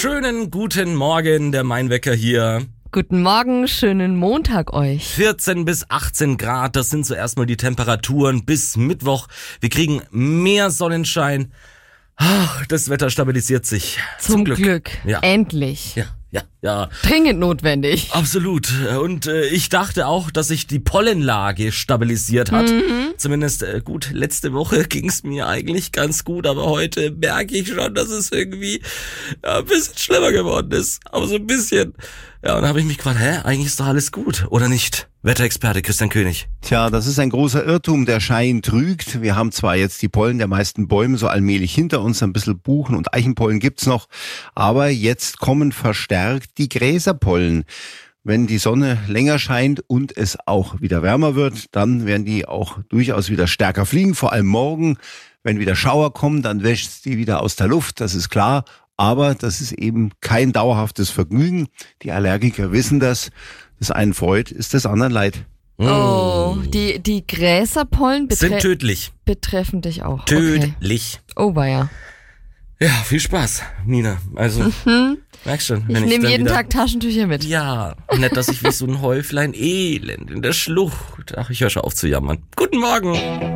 Schönen guten Morgen, der Mainwecker hier. Guten Morgen, schönen Montag euch. 14 bis 18 Grad, das sind so erstmal die Temperaturen bis Mittwoch. Wir kriegen mehr Sonnenschein. Ach, das Wetter stabilisiert sich. Zum Glück. Ja. Endlich. Ja. Dringend notwendig. Absolut. Und ich dachte auch, dass sich die Pollenlage stabilisiert hat. Zumindest gut, letzte Woche ging es mir eigentlich ganz gut, aber heute merke ich schon, dass es irgendwie ein bisschen schlimmer geworden ist. Aber so ein bisschen. Ja, und da habe ich mich gefragt, eigentlich ist doch alles gut, oder nicht? Wetterexperte Christian König. Tja, das ist ein großer Irrtum, der Schein trügt. Wir haben zwar jetzt die Pollen der meisten Bäume so allmählich hinter uns, ein bisschen Buchen- und Eichenpollen gibt's noch, aber jetzt kommen verstärkt die Gräserpollen. Wenn die Sonne länger scheint und es auch wieder wärmer wird, dann werden die auch durchaus wieder stärker fliegen, vor allem morgen. Wenn wieder Schauer kommen, dann wäscht die wieder aus der Luft, das ist klar. Aber das ist eben kein dauerhaftes Vergnügen. Die Allergiker wissen das. Das einen freut, ist des anderen leid. Oh, die Gräserpollen Sind tödlich. betreffen dich auch. Tödlich. Okay. Oh, weia. Ja, viel Spaß, Nina. Also, merkst schon. Ich nehme jeden Tag Taschentücher mit. Ja, nicht, dass ich wie so ein Häuflein Elend in der Schlucht. Ach, ich höre schon auf zu jammern. Guten Morgen.